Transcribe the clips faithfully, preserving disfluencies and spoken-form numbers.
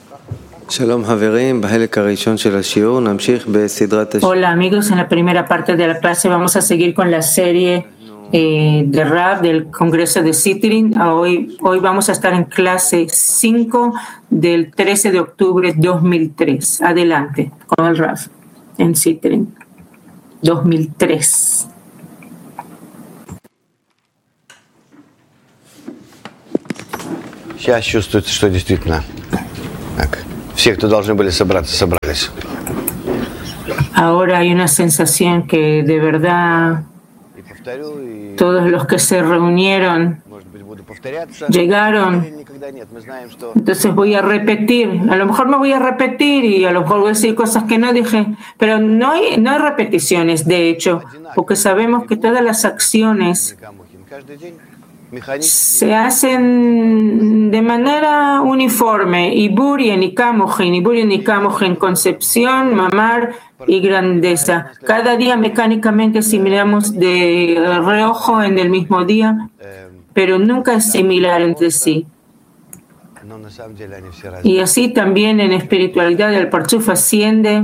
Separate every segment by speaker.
Speaker 1: Hola amigos, en la primera parte de la clase vamos a seguir con la serie eh, de Rav del Congreso de Sitrin. Hoy, hoy vamos a estar en clase cinco del trece de octubre de dos mil tres. Adelante con el Rav en Sitrin dos mil tres.
Speaker 2: Сейчас чувствуется, что действительно так. Все, кто должны были собраться, собрались.
Speaker 1: Ahora hay una sensación que de verdad todos los que se reunieron llegaron. Entonces voy a repetir. A lo mejor me voy a repetir y a lo mejor voy a decir cosas que no dije, pero no hay, no hay repeticiones, de hecho, porque sabemos que todas las acciones se hacen de manera uniforme, y Burien y Kamogen, y Burien y Kamogen, concepción, mamar y grandeza. Cada día mecánicamente asimilamos de reojo en el mismo día, pero nunca es similar entre sí. Y así también en espiritualidad el Parchuf asciende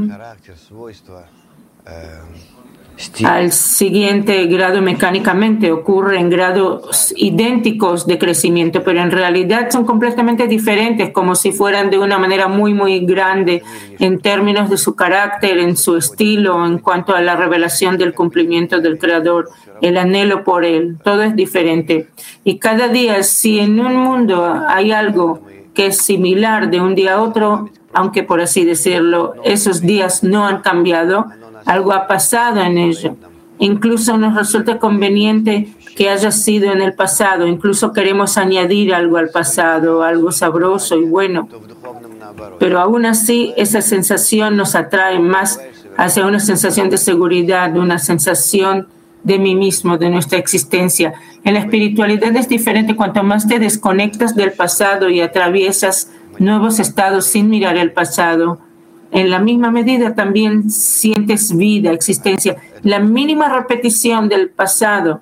Speaker 1: al siguiente grado mecánicamente, ocurre en grados idénticos de crecimiento, pero en realidad son completamente diferentes, como si fueran de una manera muy, muy grande en términos de su carácter, en su estilo, en cuanto a la revelación del cumplimiento del Creador, el anhelo por Él. Todo es diferente. Y cada día, si en un mundo hay algo que es similar de un día a otro, aunque por así decirlo, esos días no han cambiado, algo ha pasado en ello. Incluso nos resulta conveniente que haya sido en el pasado. Incluso queremos añadir algo al pasado, algo sabroso y bueno. Pero aún así, esa sensación nos atrae más hacia una sensación de seguridad, una sensación de mí mismo, de nuestra existencia. En la espiritualidad es diferente. Cuanto más te desconectas del pasado y atraviesas nuevos estados sin mirar el pasado, en la misma medida también sientes vida, existencia. La mínima repetición del pasado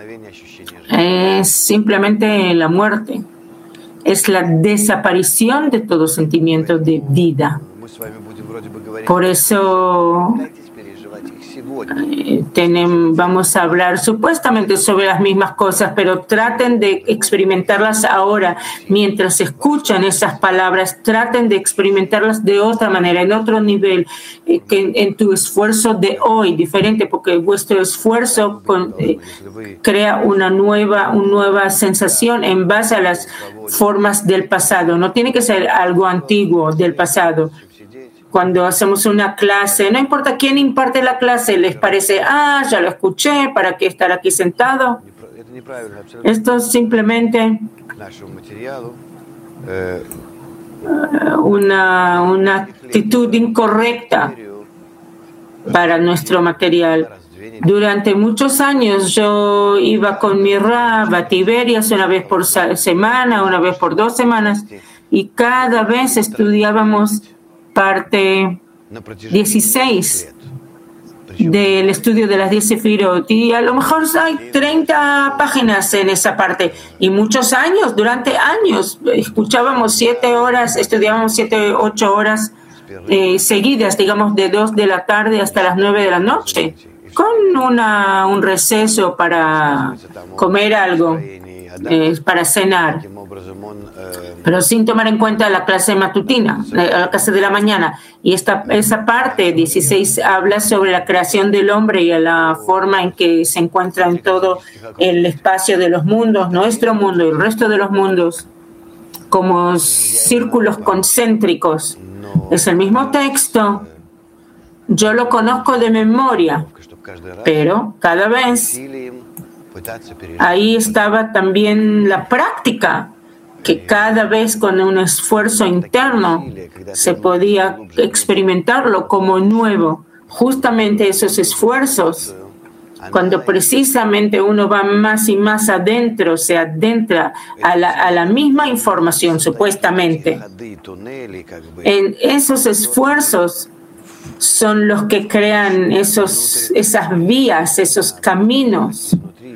Speaker 1: es simplemente la muerte. Es la desaparición de todo sentimiento de vida. Por eso eh, tenemos, vamos a hablar supuestamente sobre las mismas cosas, pero traten de experimentarlas ahora. Mientras escuchan esas palabras, traten de experimentarlas de otra manera, en otro nivel, eh, que en, en tu esfuerzo de hoy, diferente, porque vuestro esfuerzo con, eh, crea una nueva, una nueva sensación en base a las formas del pasado. No tiene que ser algo antiguo del pasado. Cuando hacemos una clase, no importa quién imparte la clase, les parece, ah, ya lo escuché, ¿para qué estar aquí sentado? Esto es simplemente una, una actitud incorrecta para nuestro material. Durante muchos años yo iba con mi Rav a Tiberias una vez por semana, una vez por dos semanas, y cada vez estudiábamos parte dieciséis del estudio de las diez sefirot, y a lo mejor hay treinta páginas en esa parte, y muchos años, durante años, escuchábamos siete horas, estudiábamos siete, ocho horas eh, seguidas, digamos de dos de la tarde hasta las nueve de la noche, con una, un receso para comer algo, eh, para cenar, pero sin tomar en cuenta la clase matutina, la clase de la mañana. Y esta, esa parte dieciséis habla sobre la creación del hombre y la forma en que se encuentra en todo el espacio de los mundos, nuestro mundo y el resto de los mundos, como círculos concéntricos. Es el mismo texto, yo lo conozco de memoria, pero cada vez ahí estaba también la práctica, que cada vez con un esfuerzo interno se podía experimentarlo como nuevo. Justamente esos esfuerzos, cuando precisamente uno va más y más adentro, se adentra a la, a la misma información, supuestamente, en esos esfuerzos son los que crean esos, esas vías, esos caminos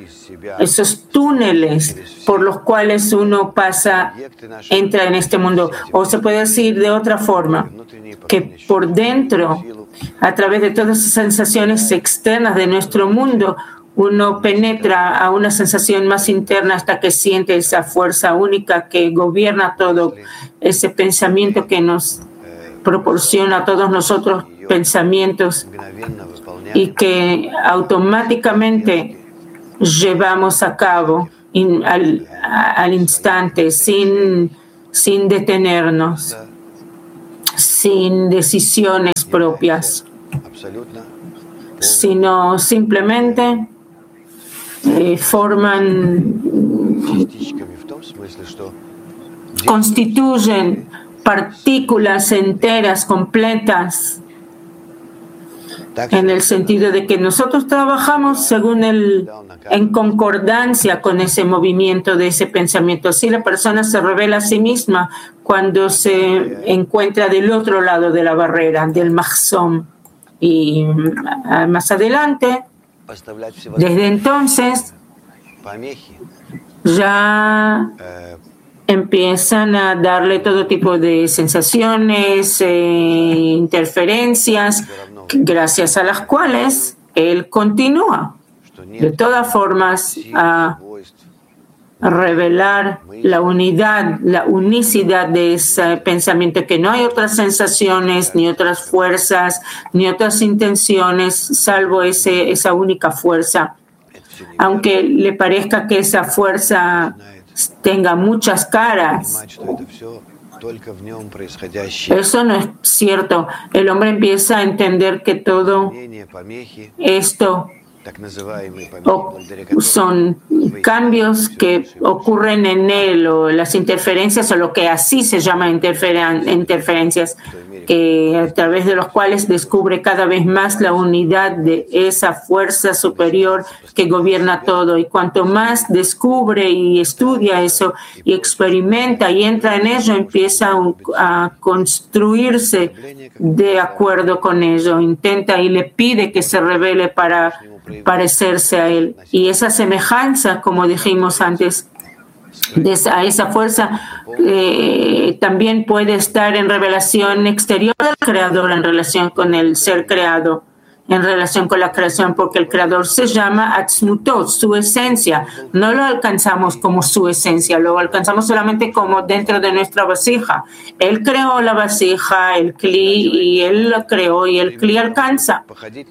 Speaker 1: esos túneles por los cuales uno pasa, entra en este mundo. O se puede decir de otra forma, que por dentro, a través de todas esas sensaciones externas de nuestro mundo, uno penetra a una sensación más interna hasta que siente esa fuerza única que gobierna todo, ese pensamiento que nos proporciona a todos nosotros pensamientos y que automáticamente llevamos a cabo in, al, al instante, sin, sin detenernos, sin decisiones propias, sino simplemente eh, forman, constituyen partículas enteras, completas, en el sentido de que nosotros trabajamos según el, en concordancia con ese movimiento de ese pensamiento. Así la persona se revela a sí misma cuando se encuentra del otro lado de la barrera, del mahzón. Y más adelante, desde entonces, ya empiezan a darle todo tipo de sensaciones, eh, interferencias, gracias a las cuales él continúa de todas formas a revelar la unidad, la unicidad de ese pensamiento, que no hay otras sensaciones, ni otras fuerzas, ni otras intenciones, salvo ese, esa única fuerza. Aunque le parezca que esa fuerza tenga muchas caras, eso no es cierto. El hombre empieza a entender que todo esto son cambios que ocurren en él, o las interferencias, o lo que así se llama interferencias, que a través de los cuales descubre cada vez más la unidad de esa fuerza superior que gobierna todo. Y cuanto más descubre y estudia eso y experimenta y entra en ello, empieza a construirse de acuerdo con ello, intenta y le pide que se revele para parecerse a él. Y esa semejanza, como dijimos antes, de esa, a esa fuerza eh, también puede estar en revelación exterior del creador, en relación con el ser creado, en relación con la creación, porque el creador se llama Atzmutot, su esencia. No lo alcanzamos como su esencia, lo alcanzamos solamente como dentro de nuestra vasija. Él creó la vasija, el Kli, y él lo creó, y el Kli alcanza.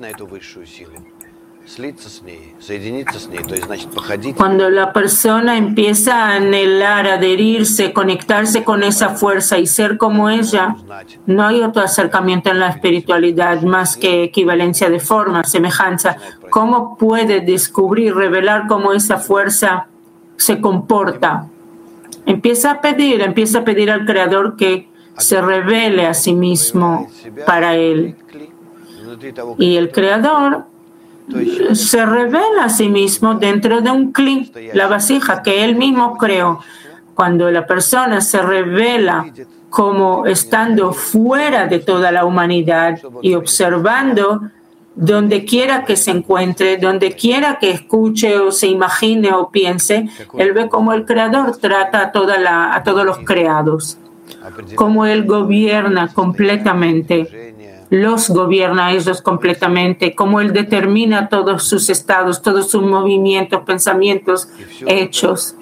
Speaker 1: Cuando la persona empieza a anhelar, adherirse, conectarse con esa fuerza y ser como ella, no hay otro acercamiento en la espiritualidad más que equivalencia de forma, semejanza. ¿Cómo puede descubrir, revelar cómo esa fuerza se comporta? Empieza a pedir, empieza a pedir al Creador que se revele a sí mismo para él. Y el Creador se revela a sí mismo dentro de un Kli, la vasija que él mismo creó. Cuando la persona se revela como estando fuera de toda la humanidad y observando donde quiera que se encuentre, donde quiera que escuche o se imagine o piense, él ve cómo el Creador trata a, toda la, a todos los creados, cómo él gobierna completamente. Los gobierna a ellos completamente, como él determina todos sus estados, todos sus movimientos, pensamientos, hechos.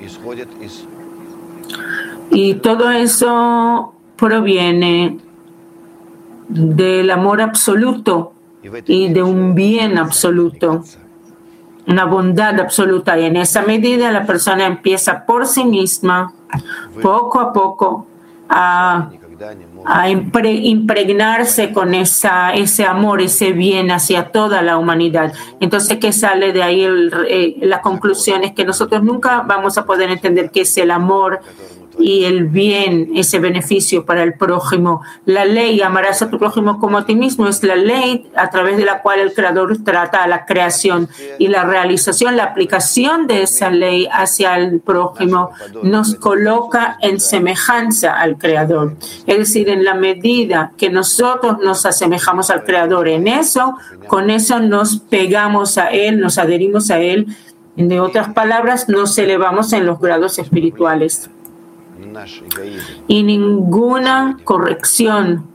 Speaker 1: Y todo eso proviene del amor absoluto y de un bien absoluto, una bondad absoluta. Y en esa medida la persona empieza por sí misma, poco a poco, a a impregnarse con esa, ese amor, ese bien hacia toda la humanidad. Entonces, ¿qué sale de ahí? El, eh, la conclusión es que nosotros nunca vamos a poder entender qué es el amor y el bien, ese beneficio para el prójimo. La ley, amarás a tu prójimo como a ti mismo, es la ley a través de la cual el Creador trata a la creación, y la realización, la aplicación de esa ley hacia el prójimo nos coloca en semejanza al Creador. Es decir, en la medida que nosotros nos asemejamos al Creador en eso, con eso nos pegamos a Él, nos adherimos a Él, De otras palabras, nos elevamos en los grados espirituales. Y ninguna corrección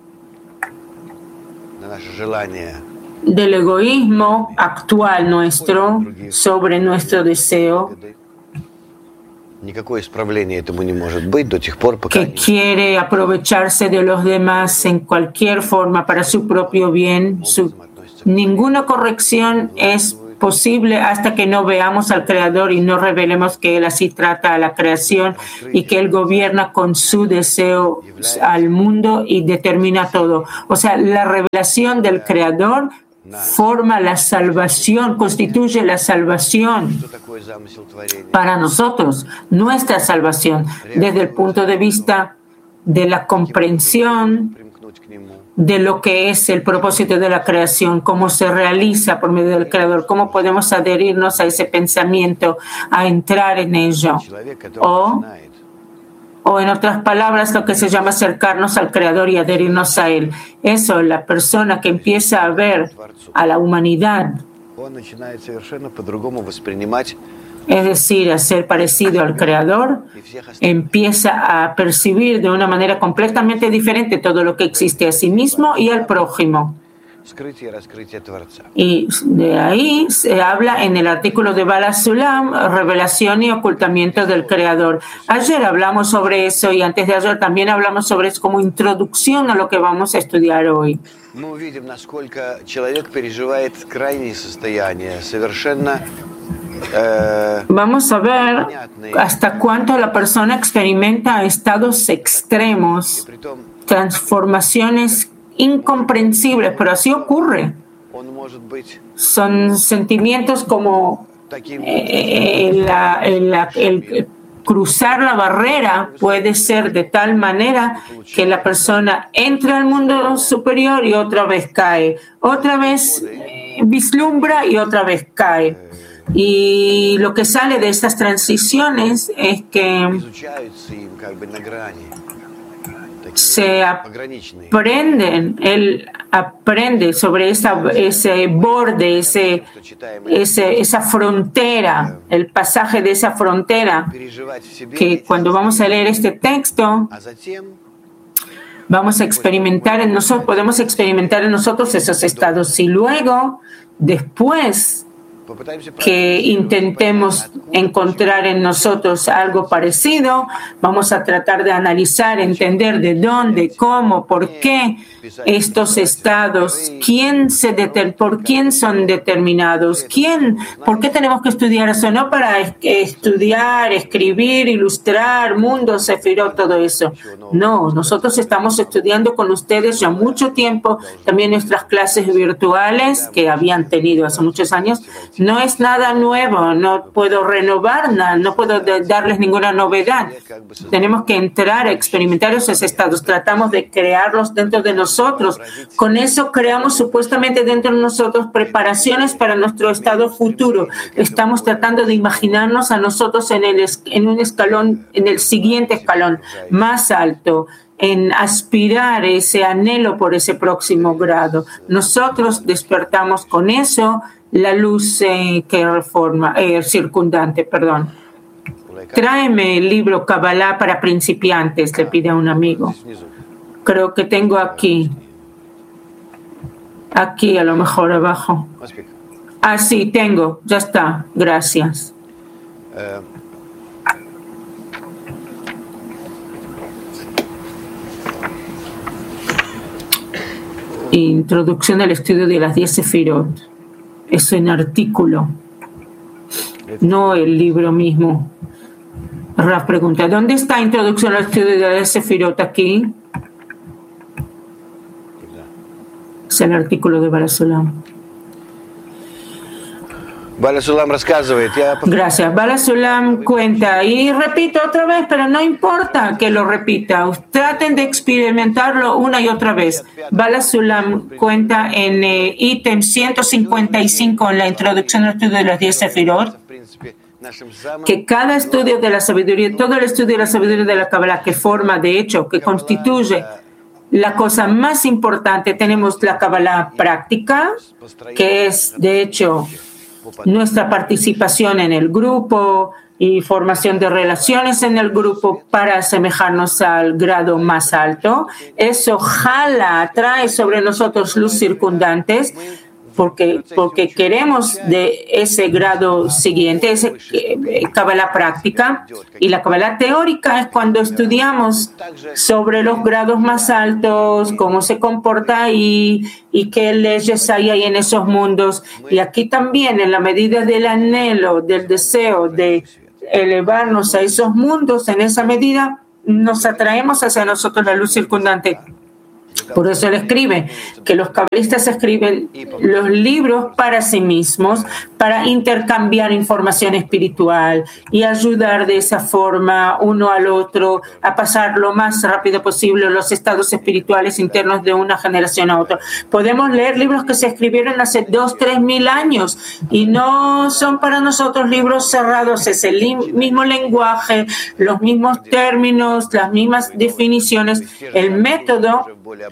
Speaker 1: del egoísmo actual nuestro sobre nuestro deseo que quiere aprovecharse de los demás en cualquier forma para su propio bien. Su, ninguna corrección es posible hasta que no veamos al Creador y no revelemos que Él así trata a la creación y que Él gobierna con su deseo al mundo y determina todo. O sea, la revelación del Creador forma la salvación, constituye la salvación para nosotros, nuestra salvación, desde el punto de vista de la comprensión de lo que es el propósito de la creación, cómo se realiza por medio del Creador, cómo podemos adherirnos a ese pensamiento, a entrar en ello. O, o en otras palabras, lo que se llama acercarnos al Creador y adherirnos a Él. Eso, la persona que empieza a ver a la humanidad, es decir, a ser parecido al Creador, empieza a percibir de una manera completamente diferente todo lo que existe a sí mismo y al prójimo. Y de ahí se habla en el artículo de Bala Sulam, revelación y ocultamiento del Creador. Ayer hablamos sobre eso y antes de ayer también hablamos sobre eso como introducción a lo que vamos a estudiar hoy. Vamos a ver hasta cuánto la persona experimenta estados extremos, transformaciones incomprensibles, pero así ocurre. Son sentimientos como eh, la, la, el cruzar la barrera puede ser de tal manera que la persona entra al mundo superior y otra vez cae, otra vez eh, vislumbra y otra vez cae. Y lo que sale de estas transiciones es que se aprenden, él aprende sobre esa, ese borde, ese, ese, esa frontera, el pasaje de esa frontera, que cuando vamos a leer este texto, vamos a experimentar en nosotros, podemos experimentar en nosotros esos estados y luego, después, que intentemos encontrar en nosotros algo parecido, vamos a tratar de analizar, entender de dónde, cómo, por qué estos estados, quién se deter, por quién son determinados, quién, por qué tenemos que estudiar eso, no para estudiar, escribir, ilustrar, mundo, sefirot, todo eso. No, nosotros estamos estudiando con ustedes ya mucho tiempo, también nuestras clases virtuales que habían tenido hace muchos años. No es nada nuevo, no puedo renovar nada, no puedo darles ninguna novedad. Tenemos que entrar a experimentar esos estados, tratamos de crearlos dentro de nosotros. Con eso creamos supuestamente dentro de nosotros preparaciones para nuestro estado futuro. Estamos tratando de imaginarnos a nosotros en, el, en un escalón, en el siguiente escalón, más alto, en aspirar ese anhelo por ese próximo grado. Nosotros despertamos con eso la luz eh, que reforma, eh, circundante, perdón. Tráeme el libro Kabbalah para principiantes, le pide a un amigo. Creo que tengo aquí. Aquí, a lo mejor abajo. Ah, sí, tengo. Ya está. Gracias. Introducción al estudio de las diez sefirot. Es un artículo, no el libro mismo. Raf pregunta, ¿dónde está introducción al estudio de las sefirot aquí? Es el artículo de Bala Sulam.
Speaker 2: Bala Sulam
Speaker 1: Gracias. Bala Sulam cuenta, y repito otra vez, pero no importa que lo repita, traten de experimentarlo una y otra vez. Bala Sulam cuenta en eh, ítem ciento cincuenta y cinco en la introducción al estudio de las diez sefirot, que cada estudio de la sabiduría, todo el estudio de la sabiduría de la Kabbalah que forma, de hecho, que constituye la cosa más importante, tenemos la Kabbalah práctica, que es, de hecho, nuestra participación en el grupo y formación de relaciones en el grupo para asemejarnos al grado más alto. Eso jala, atrae sobre nosotros luz circundantes, porque, porque queremos de ese grado siguiente, ese eh, Kabbalah práctica. Y la Kabbalah teórica es cuando estudiamos sobre los grados más altos, cómo se comporta y, y qué leyes hay ahí en esos mundos. Y aquí también, en la medida del anhelo, del deseo de elevarnos a esos mundos, en esa medida nos atraemos hacia nosotros la luz circundante. Por eso él escribe que los cabalistas escriben los libros para sí mismos, para intercambiar información espiritual y ayudar de esa forma uno al otro a pasar lo más rápido posible los estados espirituales internos de una generación a otra. Podemos leer libros que se escribieron hace dos, tres mil años y no son para nosotros libros cerrados. Es el mismo lenguaje, los mismos términos, las mismas definiciones. El método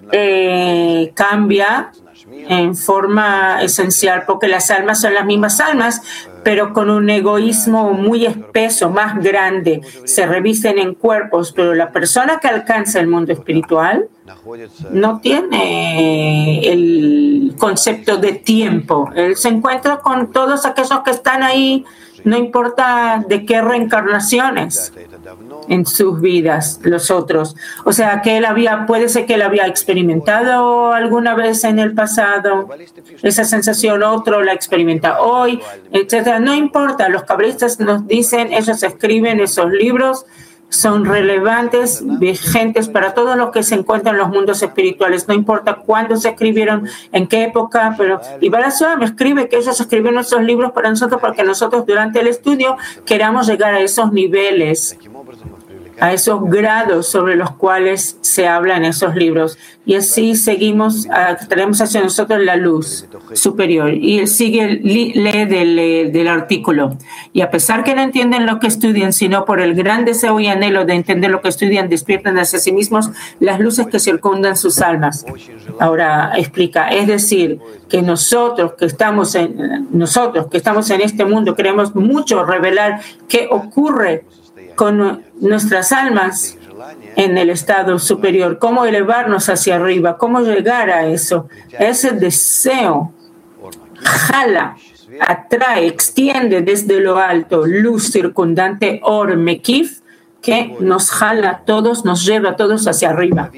Speaker 1: Eh, cambia en forma esencial porque las almas son las mismas almas, pero con un egoísmo muy espeso, más grande. Se revisten en cuerpos, pero la persona que alcanza el mundo espiritual no tiene el concepto de tiempo. Él se encuentra con todos aquellos que están ahí, no importa de qué reencarnaciones en sus vidas, los otros. O sea, que él había, puede ser que él había experimentado alguna vez en el pasado esa sensación, otro la experimenta hoy, etcétera. No importa, los cabalistas nos dicen, ellos escriben esos libros, son relevantes, vigentes para todos los que se encuentran en los mundos espirituales. No importa cuándo se escribieron, en qué época, pero y Barasua me escribe que ellos escribieron esos libros para nosotros porque nosotros durante el estudio queramos llegar a esos niveles, a esos grados sobre los cuales se habla en esos libros. Y así seguimos, traemos hacia nosotros la luz superior. Y él sigue, lee del, del artículo. Y a pesar que no entienden lo que estudian, sino por el gran deseo y anhelo de entender lo que estudian, despiertan hacia sí mismos las luces que circundan sus almas. Ahora explica, es decir, que nosotros que estamos en, nosotros que estamos en este mundo queremos mucho revelar qué ocurre con nuestras almas en el estado superior, cómo elevarnos hacia arriba, cómo llegar a eso. Ese deseo jala, atrae, extiende desde lo alto luz circundante Or Mekif, que nos jala a todos, nos lleva a todos hacia arriba.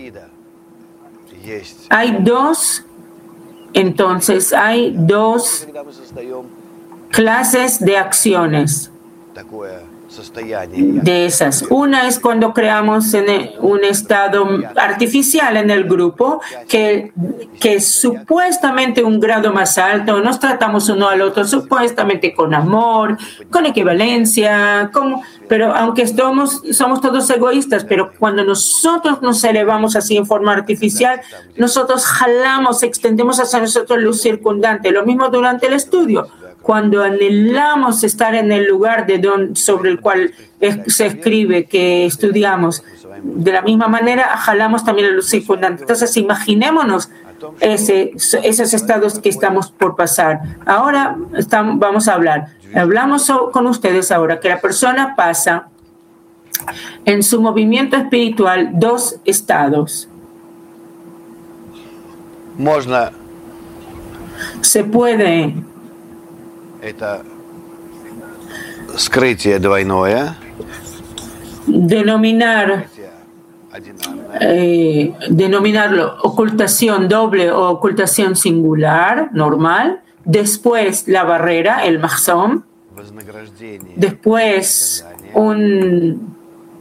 Speaker 1: Hay dos, entonces, hay dos clases de acciones de esas. Una es cuando creamos en un estado artificial en el grupo, que, que es supuestamente un grado más alto, nos tratamos uno al otro supuestamente con amor, con equivalencia, como, pero aunque somos, somos todos egoístas, pero cuando nosotros nos elevamos así en forma artificial, nosotros jalamos, extendemos hacia nosotros luz circundante. Lo mismo durante el estudio. Cuando anhelamos estar en el lugar de don, sobre el cual es, se escribe que estudiamos, de la misma manera jalamos también la luz circundante. Entonces imaginémonos ese, esos estados que estamos por pasar. Ahora estamos, vamos a hablar. Hablamos con ustedes ahora que la persona pasa en su movimiento espiritual dos estados.
Speaker 2: Можно.
Speaker 1: Se puede
Speaker 2: Это скрытие двойное.
Speaker 1: Denominar, eh, denominarlo ocultación doble o ocultación singular, normal. Después la barrera, el mahzom. Después un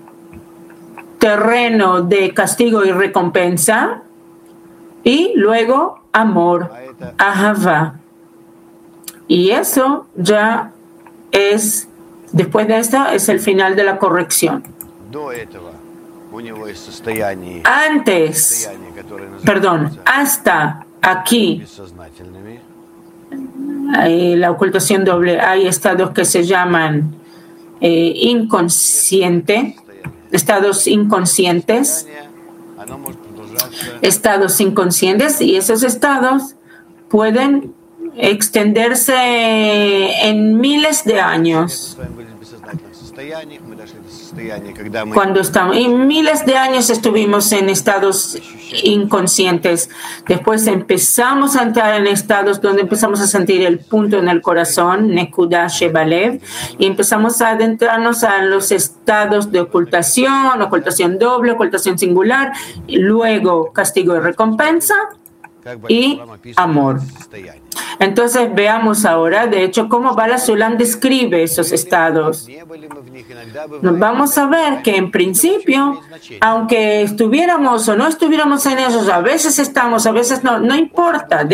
Speaker 1: terreno de castigo y recompensa. Y luego amor, ahava. Y eso ya es, después de esto, es el final de la corrección. Antes, perdón, hasta aquí, hay la ocultación doble, hay estados que se llaman eh, inconsciente, estados inconscientes, estados inconscientes, y esos estados pueden extenderse en miles de años. Cuando estamos, y miles de años estuvimos en estados inconscientes. Después empezamos a entrar en estados donde empezamos a sentir el punto en el corazón, Nekuda Shebalev, y empezamos a adentrarnos a los estados de ocultación, ocultación doble, ocultación singular, y luego castigo y recompensa y amor. Entonces veamos ahora, de hecho, cómo Bala Sulam describe esos estados. Vamos a ver que en principio, aunque estuviéramos o no estuviéramos en ellos, a veces estamos, a veces no, no importa.